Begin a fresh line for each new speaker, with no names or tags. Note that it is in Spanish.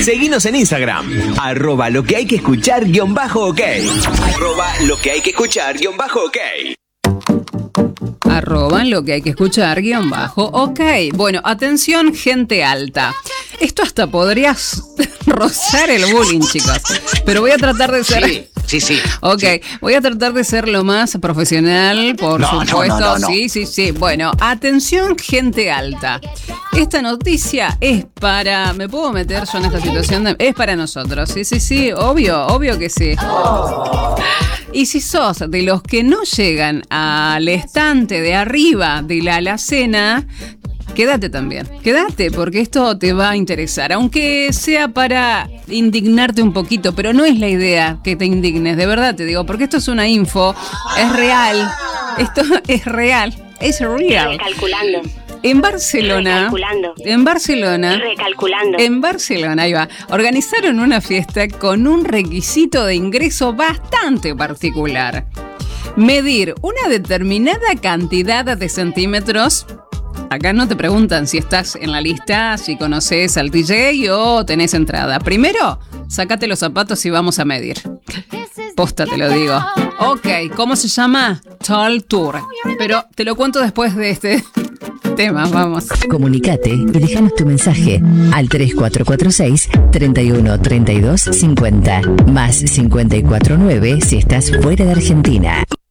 Seguinos en Instagram, @lo que hay que escuchar _ok. @lo que hay que escuchar _ok.
@lo que hay que escuchar _ok. Bueno, atención, gente alta. Esto hasta podrías rozar el bullying, chicos. Pero voy a tratar de ser...
Sí.
Ok,
sí.
Voy a tratar de ser lo más profesional, por supuesto.
No.
Sí. Bueno, atención, gente alta. Esta noticia es para... ¿Me puedo meter yo en esta situación? Es para nosotros. Sí. Obvio que sí. Y si sos de los que no llegan al estante de arriba de la alacena, quédate también. Quédate, porque esto te va a interesar. Aunque sea para indignarte un poquito, pero no es la idea que te indignes, de verdad te digo, porque esto es una info, es real. Esto es real. Es real.
Recalculando.
En Barcelona, ahí va, organizaron una fiesta con un requisito de ingreso bastante particular. Medir una determinada cantidad de centímetros. Acá no te preguntan si estás en la lista, si conoces al DJ o tenés entrada. Primero, sacate los zapatos y vamos a medir. Posta, te lo digo. Ok, ¿cómo se llama? Tall Tour. Pero te lo cuento después de este tema, vamos.
Comunicate y déjanos tu mensaje al 3446 31 32 50 más 549 si estás fuera de Argentina.